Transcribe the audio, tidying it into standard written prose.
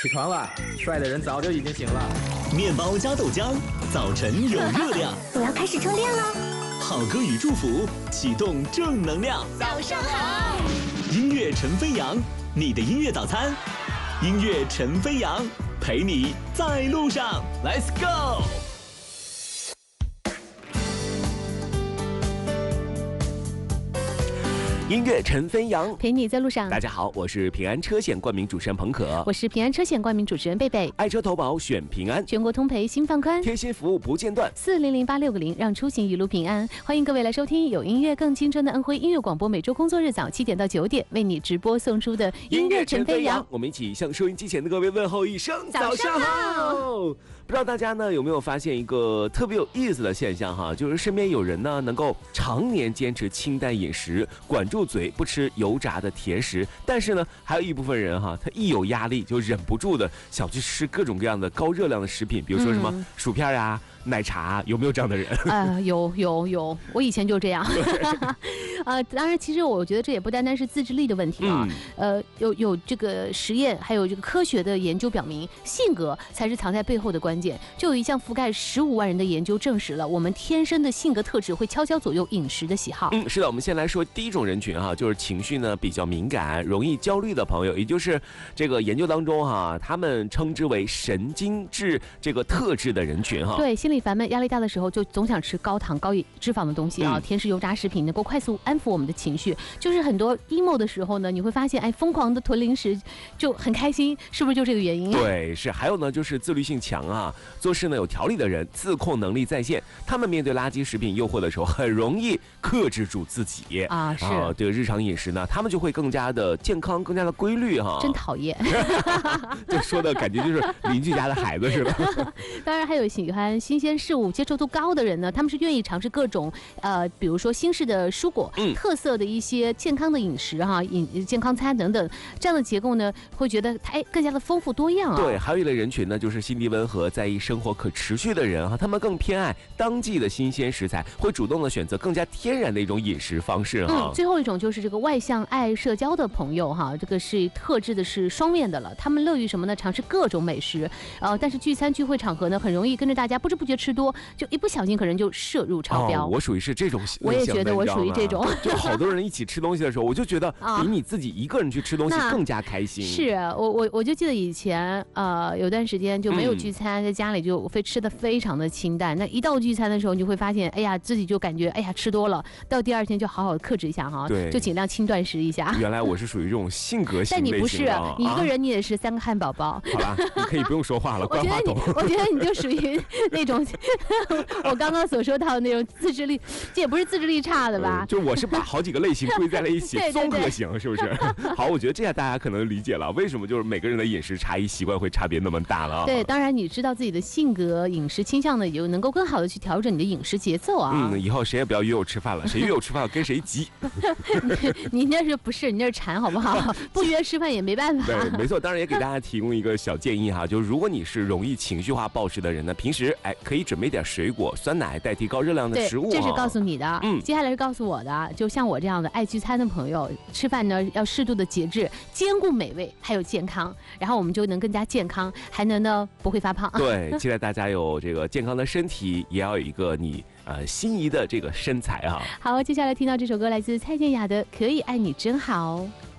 起床了，帅的人早就已经醒了。 面包加豆浆，早晨有热量。 我要开始充电了。 好歌与祝福，启动正能量。 早上好。 音乐陈飞扬，你的音乐早餐。音乐陈飞扬，陪你在路上。Let's go。 音乐陈飞扬， 陪你在路上。 大家好，我是平安车险冠名主持人彭可， 我是平安车险冠名主持人贝贝。 爱车投保选平安， 全国通赔心放宽， 贴心服务不间断 ，4008660，让出行一路平安。欢迎各位来收听有音乐更青春的恩辉音乐广播，每周工作日早7点到9点为你直播送出的音乐陈飞扬。 我们一起向收音机前的各位问候一声早上好。不知道大家呢有没有发现一个特别有意思的现象哈，就是身边有人呢能够常年坚持清淡饮食，管住嘴不吃油炸的甜食，但是呢还有一部分人哈，他一有压力就忍不住的想去吃各种各样的高热量的食品，比如说什么薯片呀、奶茶，有没有这样的人？ 有，我以前就这样。当然，其实我觉得这也不单单是自制力的问题啊。有这个实验，还有这个科学的研究表明，性格才是藏在背后的关键。就有一项覆盖15万人的研究证实了，我们天生的性格特质会悄悄左右饮食的喜好。 是的，我们先来说第一种人群哈，就是情绪呢比较敏感、容易焦虑的朋友，也就是这个研究当中哈，他们称之为神经质这个特质的人群哈。 对，心里烦闷、压力大的时候，就总想吃高糖、高脂肪的东西啊，甜食、油炸食品能够快速安抚我们的情绪。就是很多 emo 的时候呢，你会发现，疯狂的囤零食就很开心，是不是就这个原因？ 对，是。还有呢，就是自律性强啊，做事呢有条理的人，自控能力在线，他们面对垃圾食品诱惑的时候，很容易克制住自己啊。是这个日常饮食呢，他们就会更加的健康，更加的规律哈。 真讨厌， 就说的感觉就是邻居家的孩子似的。 当然还有喜欢新鲜事物、接受度高的人呢，他们是愿意尝试各种比如说新式的蔬果、特色的一些健康的饮食哈，健康餐等等，这样的结构呢，会觉得它更加的丰富多样啊。 对，还有一类人群呢，就是心地温和、在意生活可持续的人哈，他们更偏爱当季的新鲜食材，会主动的选择更加天然的一种饮食方式哈。 最后一种就是这个外向爱社交的朋友哈，这个是特质的是双面的了，他们乐于什么呢？尝试各种美食，但是聚餐聚会场合呢，很容易跟着大家不知不觉吃多，就一不小心可能就摄入超标。 我属于是这种， 我也觉得我属于这种， 就好多人一起吃东西的时候，我就觉得比你自己一个人去吃东西更加开心。 是我就记得以前有段时间就没有聚餐，在家里就吃的非常的清淡。那一到聚餐的时候，你就会发现，哎呀，自己就感觉哎呀吃多了，到第二天就好好克制一下哈，就尽量轻断食一下。 原来我是属于这种性格型类型的。 但你不是，你一个人你也是3个汉堡包。 好吧，你可以不用说话了，关话筒。 我觉得你就属于那种我刚刚所说到的那种自制力，这也不是自制力差的吧？ 就我是把好几个类型归在了一起，综合型是不是？好，我觉得这样大家可能理解了为什么就是每个人的饮食差异习惯会差别那么大了。 对，当然你知道自己的性格、饮食倾向呢，也就能够更好的去调整你的饮食节奏啊。 以后谁也不要约我吃饭了，谁约我吃饭跟谁急。 你那是不是你那是馋好不好？不约吃饭也没办法。 对，没错。当然也给大家提供一个小建议哈，就是如果你是容易情绪化暴食的人呢，平时可以准备点水果、酸奶代替高热量的食物。 这是告诉你的。接下来是告诉我的，就像我这样的爱聚餐的朋友，吃饭呢要适度的节制，兼顾美味还有健康，然后我们就能更加健康，还能呢不会发胖。 对，期待大家有这个健康的身体，也要有一个你心仪的这个身材啊。 好，接下来听到这首歌来自蔡健雅的《可以爱你真好》。